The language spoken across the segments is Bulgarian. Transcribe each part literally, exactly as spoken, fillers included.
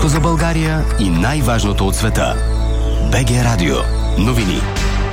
Всичко за България и най-важното от света. БГ Радио. Новини.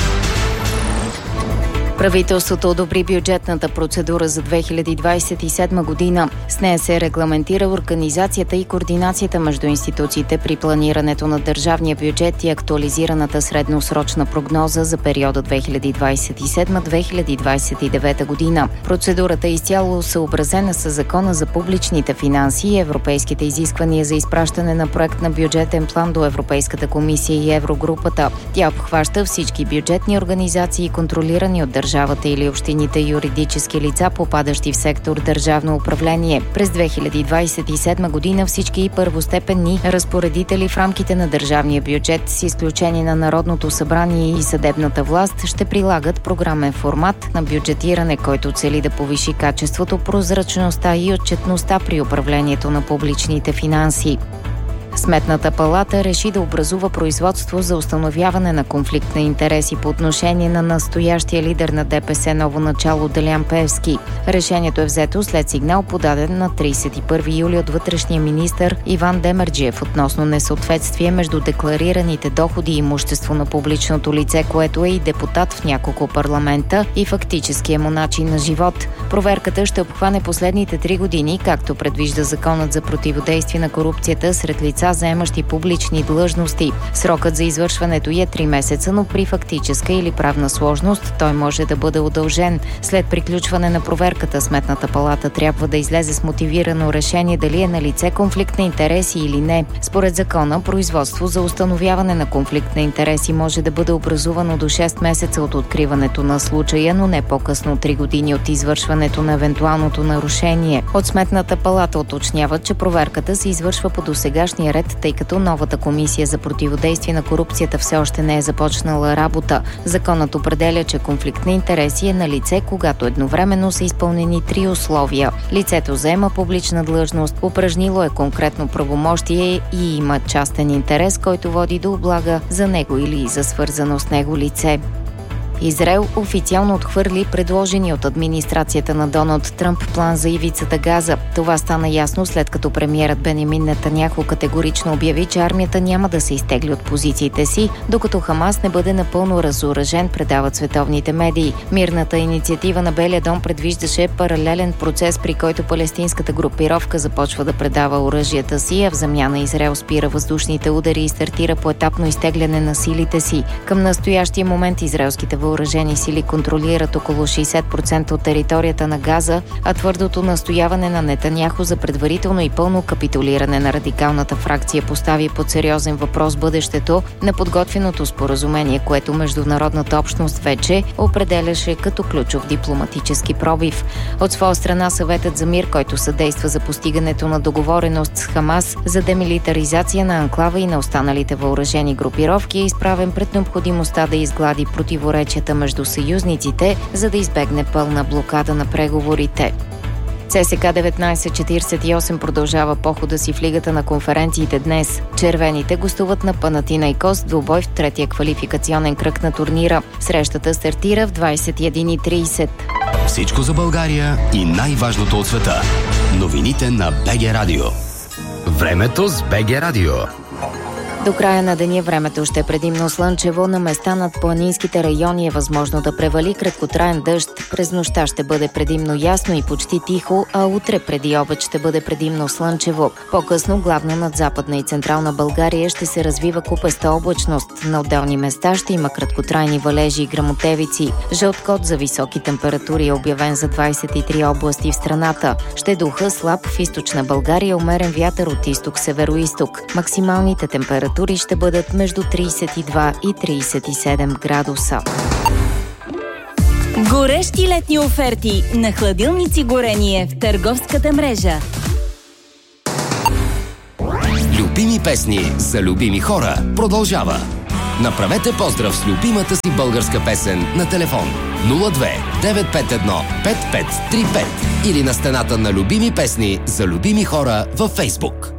Правителството одобри бюджетната процедура за две хиляди двадесет и седма година. С нея се регламентира организацията и координацията между институциите при планирането на държавния бюджет и актуализираната средносрочна прогноза за периода две хиляди двадесет и седма до две хиляди двадесет и девета година. Процедурата е изцяло съобразена с Закона за публичните финанси и европейските изисквания за изпращане на проект на бюджетен план до Европейската комисия и Еврогрупата. Тя обхваща всички бюджетни организации, контролирани от държавата държавата или общините юридически лица, попадащи в сектор държавно управление. През две хиляди двадесет и седма година всички първостепенни разпоредители в рамките на държавния бюджет, с изключение на Народното събрание и съдебната власт, ще прилагат програмен формат на бюджетиране, който цели да повиши качеството, прозрачността и отчетността при управлението на публичните финанси. Сметната палата реши да образува производство за установяване на конфликт на интереси по отношение на настоящия лидер на ДПС Ново начало Делян Пеевски. Решението е взето след сигнал, подаден на тридесет и първи юли от вътрешния министър Иван Демерджиев относно несъответствие между декларираните доходи и имущество на публичното лице, което е и депутат в няколко парламента, и фактическия му начин на живот. Проверката ще обхване последните три години, както предвижда Законът за противодействие на корупцията сред лица, заемащи публични длъжности. Срокът за извършването е три месеца, но при фактическа или правна сложност той може да бъде удължен. След приключване на проверката, Сметната палата трябва да излезе с мотивирано решение дали е налице конфликт на интереси или не. Според закона, производство за установяване на конфликт на интереси може да бъде образувано до шест месеца от откриването на случая, но не по-късно три години от извършването на евентуалното нарушение. От Сметната палата уточняват, че проверката се извършва по досегашния ред, тъй като новата комисия за противодействие на корупцията все още не е започнала работа. Законът определя, че конфликт на интереси е налице, когато едновременно са изпълнени три условия. Лицето заема публична длъжност, упражнило е конкретно правомощие и има частен интерес, който води до облага за него или за свързано с него лице. Израел официално отхвърли предложени от администрацията на Доналд Тръмп план за ивицата Газа. Това стана ясно след като премиерът Бенямин Нетаняху категорично обяви, че армията няма да се изтегли от позициите си, докато Хамас не бъде напълно разоръжен, предават световните медии. Мирната инициатива на Белия дом предвиждаше паралелен процес, при който палестинската групировка започва да предава оръжията си, а в замяна Израел спира въздушните удари и стартира поетапно изтегляне на силите си. Към настоящия момент израелските въоръжени сили контролират около шейсет процента от територията на Газа, а твърдото настояване на Нетаняху за предварително и пълно капитулиране на радикалната фракция постави под сериозен въпрос бъдещето на подготвеното споразумение, което международната общност вече определяше като ключов дипломатически пробив. От своя страна Съветът за мир, който съдейства за постигането на договореност с Хамас за демилитаризация на анклава и на останалите въоръжени групировки, е изправен пред необходимостта да изглади противоречия между съюзниците, за да избегне пълна блокада на преговорите. ЦСКА деветнайсет четиридесет и осем продължава похода си в Лигата на конференциите днес. Червените гостуват на Панатинайкос, двубой в третия квалификационен кръг на турнира. Срещата стартира в двайсет и една и трийсет. Всичко за България и най-важното от света. Новините на БГ Радио. Времето с БГ Радио. До края на деня времето ще е предимно слънчево, на места над планинските райони е възможно да превали краткотраен дъжд. През нощта ще бъде предимно ясно и почти тихо, а утре преди обед ще бъде предимно слънчево. По-късно, главно над Западна и Централна България, ще се развива купеста облачност. На отделни места ще има краткотрайни валежи и гръмотевици. Жълт код за високи температури е обявен за двайсет и три области в страната. Ще духа слаб в източна България, умерен вятър от изток-североизток. Максималните температури ще бъдат между трийсет и два и трийсет и седем градуса. Горещи летни оферти на хладилници горение в търговската мрежа. Любими песни за любими хора продължава. Направете поздрав с любимата си българска песен на телефон нула две девет пет едно пет пет три пет или на стената на любими песни за любими хора във Фейсбук.